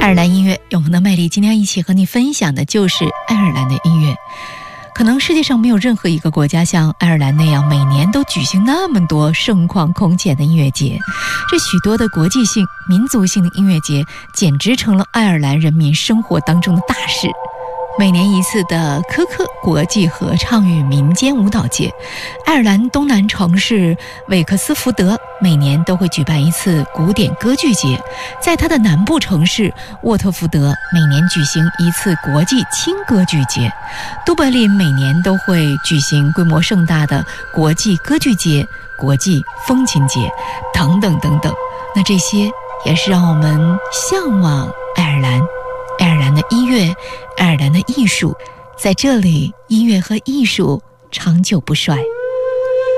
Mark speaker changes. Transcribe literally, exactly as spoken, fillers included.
Speaker 1: 爱尔兰音乐永恒的魅力，今天一起和你分享的就是爱尔兰的音乐。可能世界上没有任何一个国家像爱尔兰那样每年都举行那么多盛况空前的音乐节，这许多的国际性、民族性的音乐节简直成了爱尔兰人民生活当中的大事。每年一次的科克国际合唱与民间舞蹈节，爱尔兰东南城市韦克斯福德每年都会举办一次古典歌剧节，在它的南部城市沃特福德每年举行一次国际轻歌剧节，都柏林每年都会举行规模盛大的国际歌剧节、国际风琴节等等等等。那这些也是让我们向往爱尔兰，爱尔兰的音乐，爱尔兰的艺术，在这里音乐和艺术长久不衰。